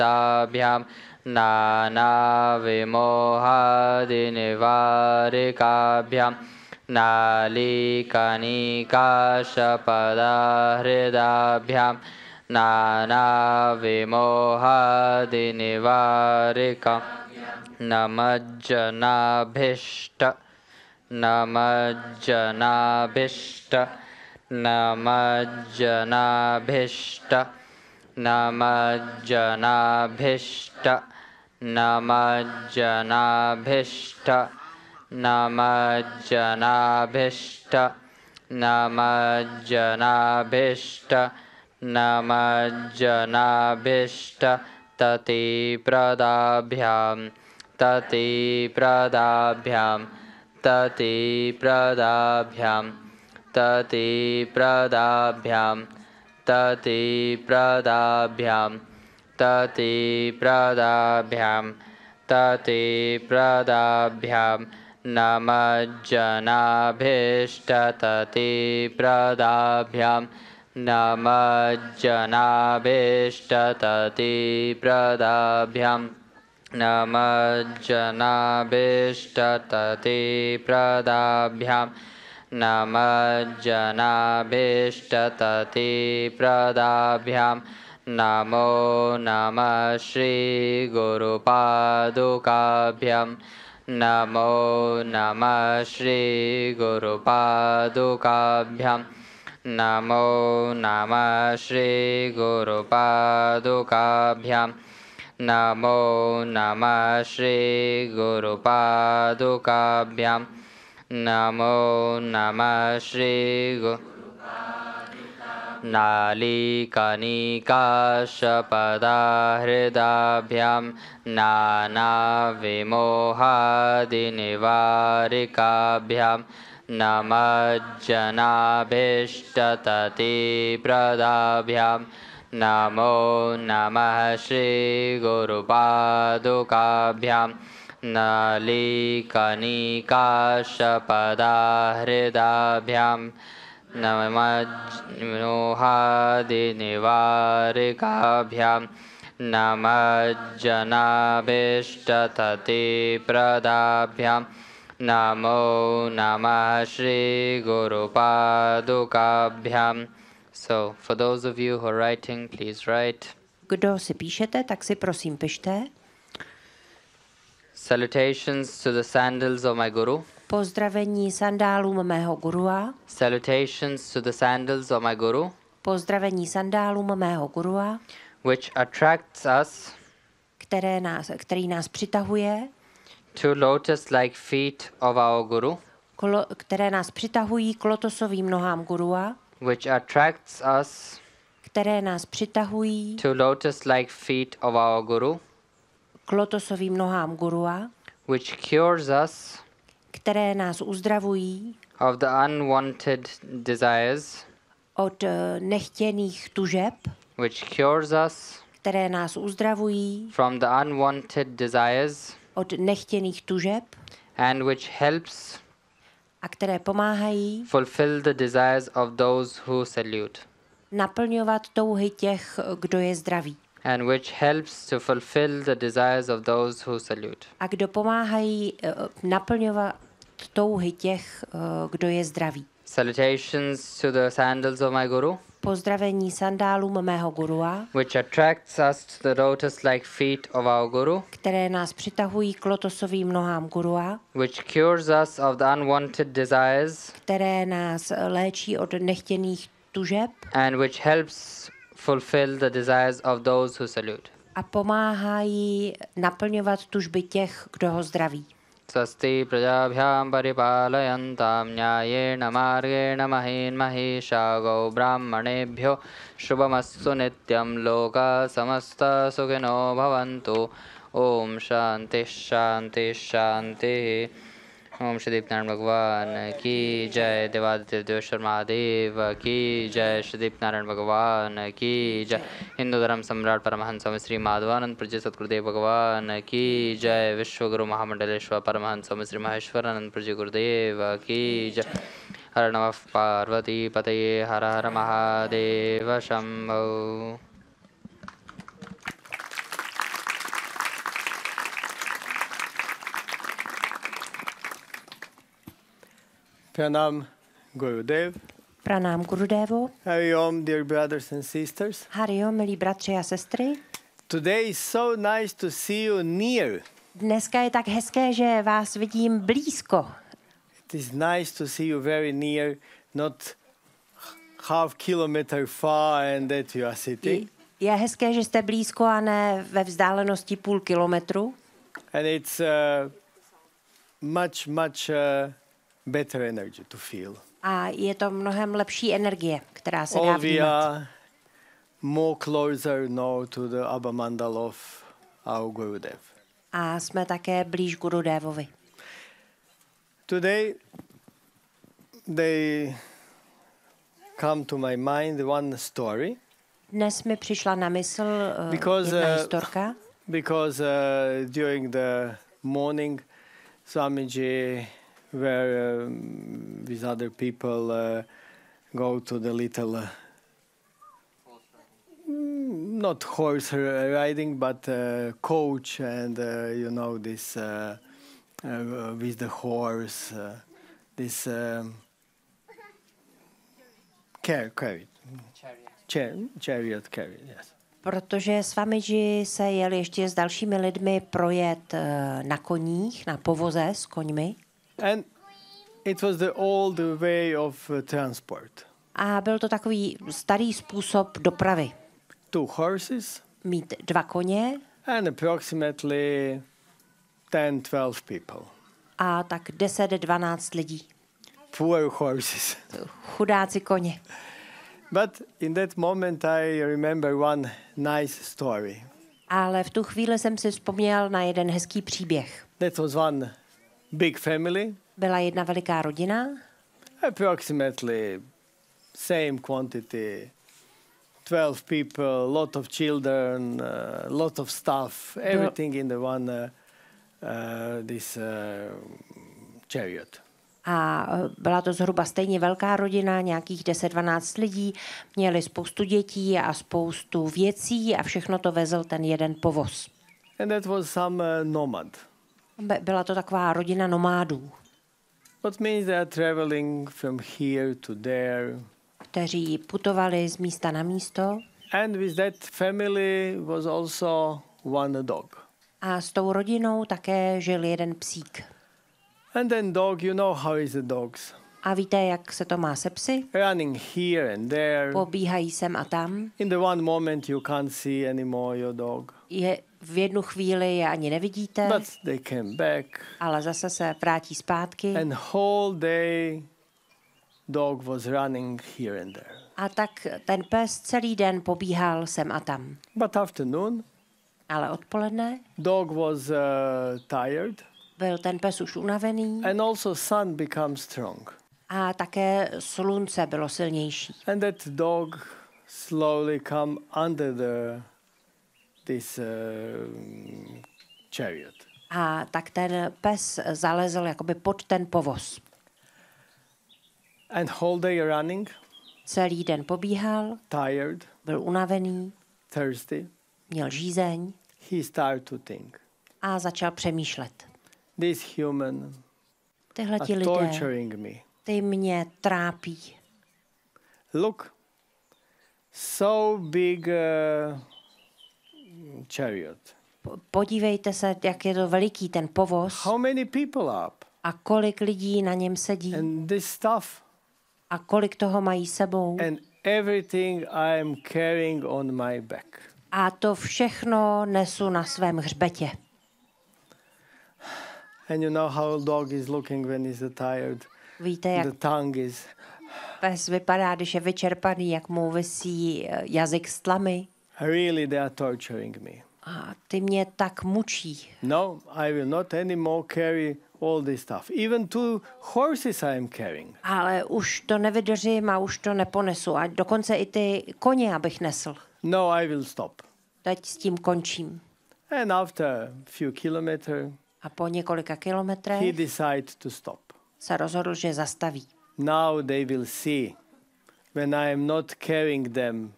सहस्रदाभ्यां नानाविमोहादिनिवारिकाभ्यां नालीकनिकाशपदाहृदाभ्यां नानाविमोहादिनिवारिकां नमज्जनाभीष्ट नमज्जनाभीष्ट नमज्जनाभीष्ट नमज्जनाभीष्ट नमज्जनाभीष्ट नमज्जनाभीष्ट नमज्जनाभीष्ट नमज्जनाभीष्ट ततिप्रदाभ्यां ततिप्रदाभ्यां ततिप्रदाभ्यां ततिप्रदाभ्यां ततिप्रदाभ्यां ततिप्रदाभ्यां ततिप्रदाभ्यां नमज्जनाभीष्ट ततिप्रदाभ्यां नमज्जनाभीष्ट ततिप्रदाभ्यां नमज्जनाभीष्ट ततिप्रदाभ्यां नमज्जनाभीष्ट ततिप्रदाभ्यां नमो नमः श्रीगुरुपादुकाभ्यां नमो नमः श्रीगुरुपादुकाभ्यां नमो नमः श्रीगुरुपादुकाभ्यां नमो नमः श्रीगुरुपादुकाभ्यां नमो नमः नालीकनिकाशपदाहृदाभ्यां नानाविमोहादिनिवारिकाभ्यां नमज्जनाभीष्ट ततिप्रदाभ्यां नमो नमः श्रीगुरुपादुकाभ्यां नालीकनिकाशपदाहृदाभ्यां नमज्जनाभीष्टनिवारिकाभ्यां नमज्जनाभीष्ट ततिप्रदाभ्यां नमो नमः श्रीगुरुपादुकाभ्यां. So, for those of you who are writing, please write. Kdo si píšete, tak si prosím pište. Salutations to the sandals of my Guru. Pozdravení sandálům mého gurua. Salutations to the sandals of my Guru. Pozdravení sandálům mého gurua. Which attracts us který nás přitahuje. To lotus-like feet of our Guru. Které nás přitahují k lotosovým nohám gurua. Which attracts us které nás přitahují to lotus-like feet of our Guru. K lotosovým nohám gurua. Which cures us které nás uzdravují of the unwanted desires. Od nechtěných tužeb. Which cures us které nás uzdravují from the unwanted desires. Od nechtěných tužeb. And which helps a které pomáhají fulfill the desires of those who salute. Naplňovat touhy těch, kdo je zdraví. And which helps to fulfill the desires of those who salute. A kdo pomáhají naplňovat touhy těch, kdo je zdraví. Salutations to the sandals of my Guru. Pozdravení sandálům mého gurua. Which attracts us to the lotus-like feet of our Guru. Které nás přitahují k lotosovým nohám gurua. Which cures us of the unwanted desires. Které nás léčí od nechtěných tužeb. And which helps fulfill the desires of those who salute. A pomáhají naplňovat tužby těch, kdo ho zdraví. Swasti prajabhyam paripalayantam nyayena margena mahin mahisha gau brahmanebhyo shubhamastu nityam loka samasta sukhino bhavantu. Om shanti shanti shanti. ओम श्री दीपनारायण भगवान की जय. देवादित्य देवेश्वर महादेव की जय. श्री दीपनारायण भगवान की जय. हिंदू धर्म सम्राट परमहंस स्वामी श्री माधवानंद प्रजय सतगुरुदेव भगवान की जय. विश्वगुरु महामंडलेश्वर परमहंस स्वामी श्री महेश्वरानंद प्रजय गुरुदेव की जय. हर नमः पार्वती पतये हर हर महादेव Shambho. Pranam Gurudev. Pranám Gurudevo. Hari Om, dear brothers and sisters. Hari Om, milí bratři a sestry. Today is so nice to see you near. Dneska je tak hezké, že vás vidím blízko. It is nice to see you very near, not half kilometer far and that you are sitting. Je hezké, že jste blízko a ne ve vzdálenosti půl kilometru. And it's much better energy to feel. A je to mnohem lepší energie, která se dá All we vnímat. are more closer now to the Abha Mandal of our Gurudev. A jsme také blíž Gurudevovi. Today they come to my mind one story. Dnes mi přišla na mysl Because, jedna historka, Because during the morning, Swamiji were with other people go to the little, not horse riding, but coach and this with the horse, this chariot carry, yes. protože Swamiji se jel ještě s dalšími lidmi projet na koních, na povoze s koňmi. And it was the old way of transport. A byl to takový starý způsob dopravy. 2 horses Mít 2 koně and approximately 10-12 people. a tak 10-12 lidí. Poor horses. Chudáci koně. But in that moment I remember one nice story. Ale v tu chvíli jsem si vzpomněl na jeden hezký příběh. That was one big family, Byla jedna veliká rodina, approximately same quantity, 12 people, lot of children, lot of stuff, everything in the one this chariot. a byla to zhruba stejně velká rodina, nějakých 10-12 lidí, měli spoustu dětí a spoustu věcí a všechno to vezl ten jeden povoz. And that was some nomad. Byla to taková rodina nomádů, What means they are traveling from here to there. kteří putovali z místa na místo And with that family was also one dog. a s tou rodinou také žil jeden psík. And then dog, you know how is the dogs. A víte, jak se to má se psy? Running here and there. Pobíhají sem a tam. In the one moment you can't see anymore your dog. V jednu chvíli je ani nevidíte, But they came back. ale zase se vrátí zpátky. And whole day dog was running here and there. A tak ten pes celý den pobíhal sem a tam. But afternoon, Ale odpoledne dog was tired. byl ten pes už unavený And also sun becomes strong. a také slunce bylo silnější. And that dog slowly come under this chariot. A tak ten pes zalezl jakoby pod ten povoz. And whole day running, Celý den pobíhal, tired, byl unavený, thirsty. měl žízeň He started to think. a začal přemýšlet. This human Tyhleti are lidé, torturing me. ty mě trápí. Look, so big chariot. Podívejte se, jak je to veliký ten povoz How many people up? a kolik lidí na něm sedí And this stuff a kolik toho mají sebou. and everything I am carrying on my back. A to všechno nesu na svém hřbetě. And you know how a dog is looking when he's tired. Víte, jak The tongue is. pes vypadá, když je vyčerpaný, jak mu visí jazyk z tlamy. Really, they are torturing me. A ty mě tak mučí. No, I will not anymore carry all this stuff. Even 2 horses I am carrying. Ale už to nevydržím a už to neponesu. A dokonce i ty koně, abych nesl. No, I will stop. Teď s tím končím. And after a few kilometers, A po několika he kilometrech decided to stop. se rozhodl, že zastaví. Now they will see when I am not carrying them